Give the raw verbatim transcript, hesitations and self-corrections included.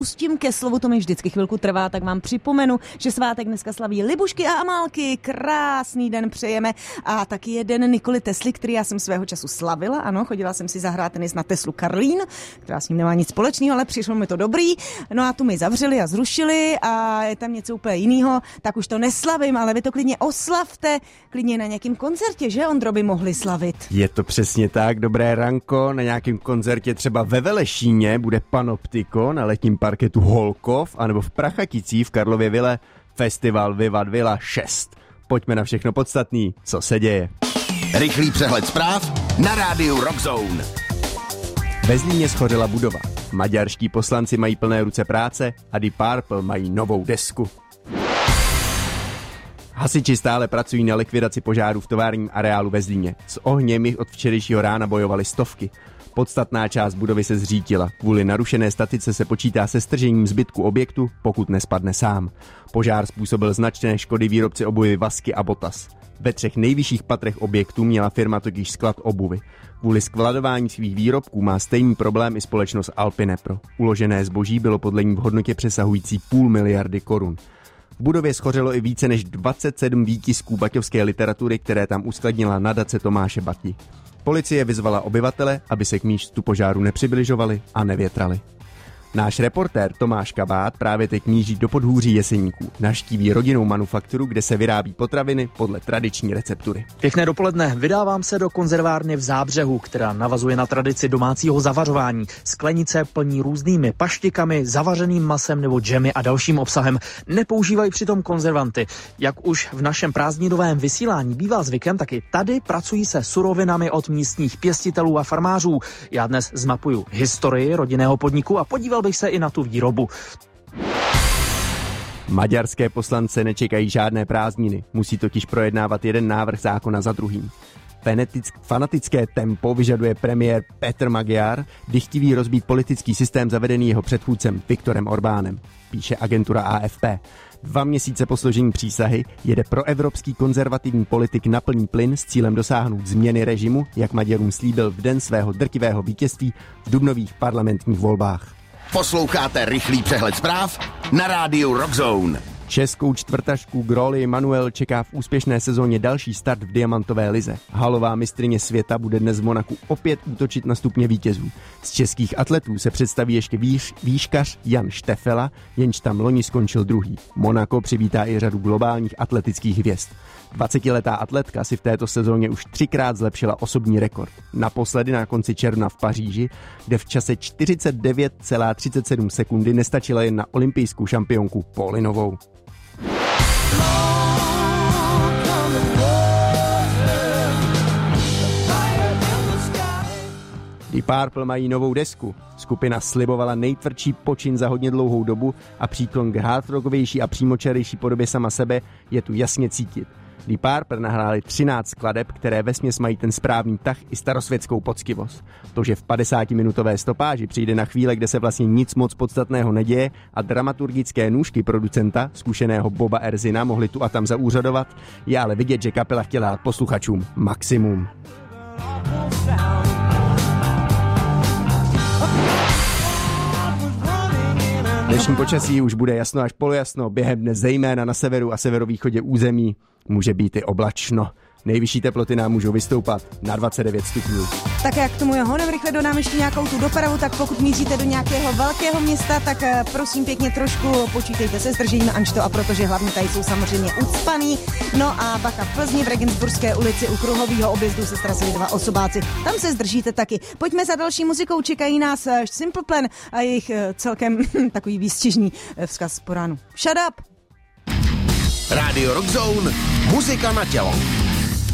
pustím ke slovu, to mi vždycky chvilku trvá, tak vám připomenu, že svátek dneska slaví Libušky a Amálky. Krásný den přejeme. A taky je den Nikoli Tesly, který já jsem svého času slavila. Ano, chodila jsem si zahrát tenis na Teslu Karlín, která s ním nemá nic společného, ale přišlo mi to dobrý. No a tu mi zavřeli a zrušili a je tam něco úplně jiného, tak už to neslavím, ale vy to klidně oslavte, klidně na nějakém koncertě, že Ondro, by mohli slavit. Je to přesně tak, dobré ranko, na nějakém koncertě třeba ve Velešíně bude Panoptiko, na letním parketu Holkov, anebo v Prachaticích v Karlově Vile festival Vivat Villa šest. Pojďme na všechno podstatný, co se děje. Rychlý přehled zpráv na rádiu Rockzone. Ve Zlíně schořela budova. Maďarští poslanci mají plné ruce práce a Deep Purple mají novou desku. Hasiči stále pracují na likvidaci požáru v továrním areálu ve Zlíně. S ohněm jich od včerejšího rána bojovaly stovky. Podstatná část budovy se zřítila. Kvůli narušené statice se počítá se stržením zbytku objektu, pokud nespadne sám. Požár způsobil značné škody výrobci obuvi Vasky a Botas. Ve třech nejvyšších patrech objektu měla firma totiž sklad obuvy. Kvůli skladování svých výrobků má stejný problém i společnost Alpinepro. Uložené zboží bylo podle ní v hodnotě přesahující půl miliardy korun. V budově schořelo i více než dvacet sedm výtisků baťovské literatury, které tam uskladnila nadace Tomáše Bati. Policie vyzvala obyvatele, aby se k místu požáru nepřibližovali a nevětrali. Náš reportér Tomáš Kabát právě teď míří do Podhůří Jeseníků. Navštíví rodinnou manufakturu, kde se vyrábí potraviny podle tradiční receptury. Pěkné dopoledne. Vydávám se do konzervárny v Zábřehu, která navazuje na tradici domácího zavařování. Sklenice plní různými paštikami, zavařeným masem nebo džemy a dalším obsahem. Nepoužívají přitom konzervanty. Jak už v našem prázdninovém vysílání bývá zvykem, tak i tady pracují se surovinami od místních pěstitelů a farmářů. Já dnes zmapuju historii rodinného podniku a podíval bych se i na tu výrobu. Maďarské poslance nečekají žádné prázdniny. Musí totiž projednávat jeden návrh zákona za druhým. Fanatické tempo vyžaduje premiér Petr Magyar, dychtivý rozbít politický systém zavedený jeho předchůdcem Viktorem Orbánem, píše agentura A F P. Dva měsíce po složení přísahy jede proevropský konzervativní politik na plný plyn s cílem dosáhnout změny režimu, jak Maďarům slíbil v den svého drtivého vítězství v dubnových parlamentních volbách. Posloucháte rychlý přehled zpráv na rádiu Rockzone. Českou čtvrtašku Groli Manuel čeká v úspěšné sezóně další start v diamantové lize. Halová mistryně světa bude dnes v Monaku opět útočit na stupně vítězů. Z českých atletů se představí ještě výš, výškař Jan Štefela, jenž tam loni skončil druhý. Monako přivítá i řadu globálních atletických hvězd. dvacetiletá atletka si v této sezóně už třikrát zlepšila osobní rekord. Naposledy na konci června v Paříži, kde v čase čtyřicet devět celá třicet sedm sekundy nestačila jen na olympijskou šampionku Polinovou. Deep Purple mají novou desku. Skupina slibovala nejtvrdší počin za hodně dlouhou dobu a příklon k hardrockovější a přímočarejší podobě sama sebe je tu jasně cítit. Deep Purple nahráli třináct skladeb, které vesměs mají ten správný tah i starosvětskou poctivost. To, že v padesátiminutové stopáži přijde na chvíle, kde se vlastně nic moc podstatného neděje a dramaturgické nůžky producenta, zkušeného Boba Erzina, mohli tu a tam zaúřadovat, je ale vidět, že kapela chtěla dát posluchačům maximum. Dnešní počasí už bude jasno až polojasno, během dne zejména na severu a severovýchodě území může být i oblačno. Nejvyšší teploty nám můžou vystoupat na dvacet devět stupňů. Tak jak k tomu je honem rychle dodám ještě nějakou tu dopravu, tak pokud míříte do nějakého velkého města, tak prosím pěkně trošku počítejte se zdržením Anšto, a protože hlavně tady jsou samozřejmě ucpaný. No a bacha v Plzni v Regensburské ulici u kruhového objezdu se ztratili dva osobáci. Tam se zdržíte taky. Pojďme za další muzikou, čekají nás Simple Plan a jejich celkem takový výstěžný vzkaz po ránu. Shut up! Rádio Rockzone, muzika na tělo.